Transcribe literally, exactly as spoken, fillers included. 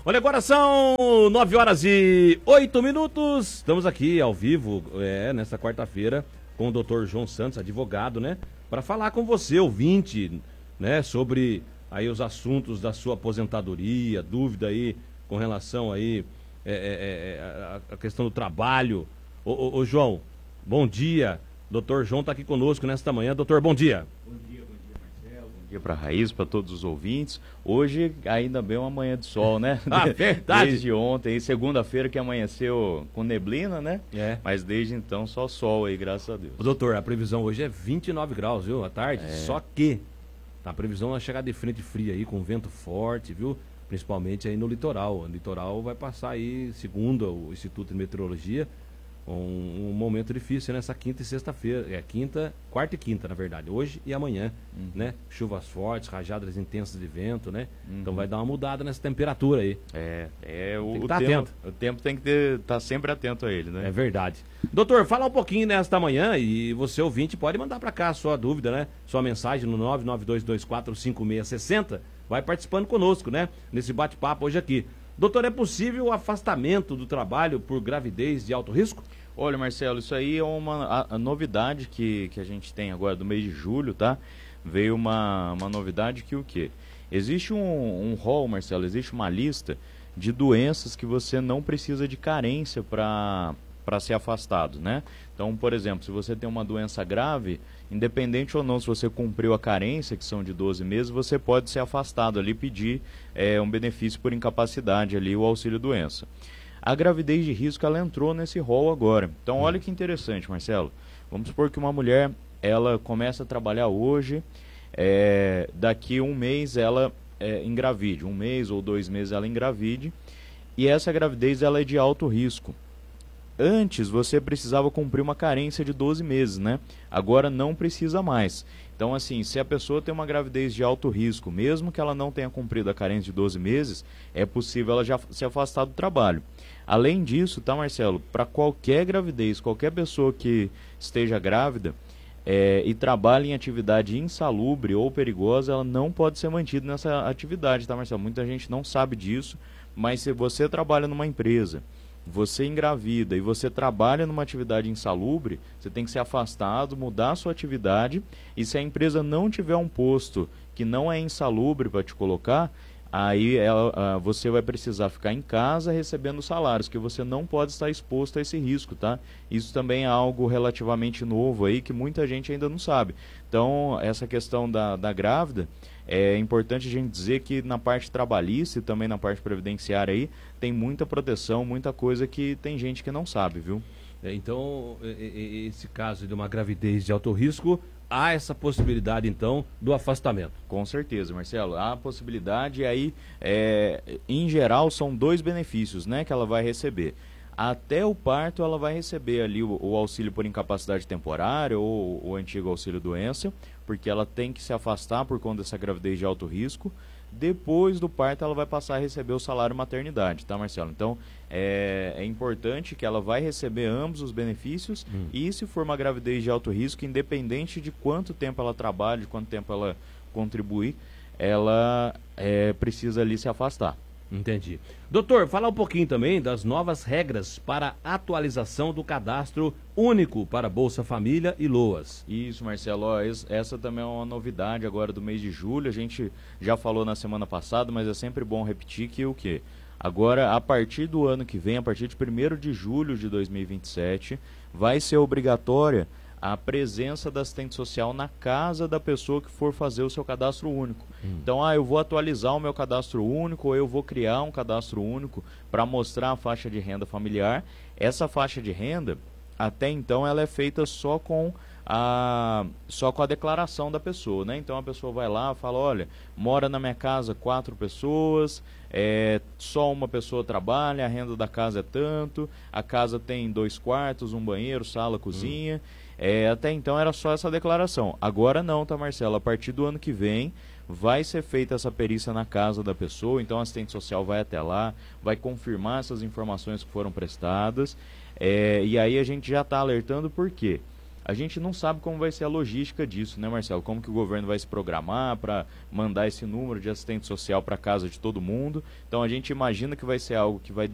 Olha, agora são nove horas e oito minutos. Estamos aqui ao vivo, é, nesta quarta-feira, com o doutor João Santos, advogado, né? Para falar com você, ouvinte, né? Sobre aí os assuntos da sua aposentadoria, dúvida aí com relação aí é, é, é, a questão do trabalho. Ô, ô, ô João, bom dia. Doutor João está aqui conosco nesta manhã. Doutor, bom dia. Bom dia, bom dia, Marcelo. Bom dia para a Raiz, para todos os ouvintes. Hoje, ainda bem, uma manhã de sol, né? Ah, verdade. Desde ontem, segunda-feira que amanheceu com neblina, né? É. Mas desde então, só sol aí, graças a Deus. Doutor, a previsão hoje é vinte e nove graus, viu? À tarde, É. só que a previsão é chegar de frente fria aí, com vento forte, viu? Principalmente aí no litoral. O litoral vai passar aí, segundo o Instituto de Meteorologia, um, um momento difícil nessa quinta e sexta-feira. É quinta, quarta e quinta, na verdade. Hoje e amanhã, Uhum. né? Chuvas fortes, rajadas intensas de vento, né? Uhum. Então vai dar uma mudada nessa temperatura aí. É, é o, Tem que o tá tempo, atento. o tempo tem que estar sempre atento a ele, né? É verdade. Doutor, fala um pouquinho nesta manhã e você, ouvinte, pode mandar para cá a sua dúvida, né? Sua mensagem no nove nove dois dois quatro cinco seis seis zero. Vai participando conosco, né? Nesse bate-papo hoje aqui. Doutor, é possível o afastamento do trabalho por gravidez de alto risco? Olha, Marcelo, isso aí é uma a, a novidade que, que a gente tem agora do mês de julho, tá? Veio uma, uma novidade que o quê? Existe um, um rol, Marcelo, existe uma lista de doenças que você não precisa de carência para para ser afastado, né? Então, por exemplo, se você tem uma doença grave, independente ou não se você cumpriu a carência, que são de doze meses, você pode ser afastado ali, pedir é, um benefício por incapacidade ali, o auxílio-doença. A gravidez de risco, ela entrou nesse rol agora. Então, olha que interessante, Marcelo. Vamos supor que uma mulher, ela começa a trabalhar hoje, é, daqui um mês ela é, engravide, um mês ou dois meses ela engravide, e essa gravidez ela é de alto risco. Antes você precisava cumprir uma carência de doze meses, né? Agora não precisa mais. Então, assim, se a pessoa tem uma gravidez de alto risco, mesmo que ela não tenha cumprido a carência de doze meses, é possível ela já se afastar do trabalho. Além disso, tá, Marcelo? Para qualquer gravidez, qualquer pessoa que esteja grávida é, e trabalhe em atividade insalubre ou perigosa, ela não pode ser mantida nessa atividade, tá, Marcelo? Muita gente não sabe disso, mas se você trabalha numa empresa, você engravida e você trabalha numa atividade insalubre, você tem que ser afastado, mudar a sua atividade, e se a empresa não tiver um posto que não é insalubre para te colocar, aí ela, você vai precisar ficar em casa recebendo salários, que você não pode estar exposto a esse risco, tá? Isso também é algo relativamente novo aí, que muita gente ainda não sabe. Então, essa questão da, da grávida, é importante a gente dizer que na parte trabalhista e também na parte previdenciária aí, tem muita proteção, muita coisa que tem gente que não sabe, viu? É, então, esse caso de uma gravidez de alto risco, há essa possibilidade, então, do afastamento. Com certeza, Marcelo. Há a possibilidade, e aí, é, em geral, são dois benefícios, né, que ela vai receber. Até o parto ela vai receber ali o, o auxílio por incapacidade temporária ou o antigo auxílio-doença, porque ela tem que se afastar por conta dessa gravidez de alto risco. Depois do parto ela vai passar a receber o salário maternidade, tá, Marcelo? Então é, é importante que ela vai receber ambos os benefícios, hum. E se for uma gravidez de alto risco, independente de quanto tempo ela trabalha, de quanto tempo ela contribuir, ela é, precisa ali se afastar. Entendi. Doutor, falar um pouquinho também das novas regras para atualização do cadastro único para Bolsa Família e LOAS. Isso, Marcelo, ó, essa também é uma novidade agora do mês de julho. A gente já falou na semana passada, mas é sempre bom repetir que o quê? Agora, a partir do ano que vem, a partir de primeiro de julho de dois mil e vinte e sete, vai ser obrigatória a presença da assistente social na casa da pessoa que for fazer o seu cadastro único. Hum. Então, ah, eu vou atualizar o meu cadastro único, ou eu vou criar um cadastro único para mostrar a faixa de renda familiar. Essa faixa de renda, até então, ela é feita só com a, só com a declaração da pessoa, né? Então, a pessoa vai lá e fala, olha, mora na minha casa quatro pessoas, é, só uma pessoa trabalha, a renda da casa é tanto, a casa tem dois quartos, um banheiro, sala, cozinha. Hum. É, até então era só essa declaração. Agora não, tá, Marcelo? A partir do ano que vem vai ser feita essa perícia na casa da pessoa, então a assistente social vai até lá, vai confirmar essas informações que foram prestadas, é, e aí a gente já está alertando por quê? A gente não sabe como vai ser a logística disso, né, Marcelo? Como que o governo vai se programar para mandar esse número de assistente social para casa de todo mundo. Então a gente imagina que vai ser algo que vai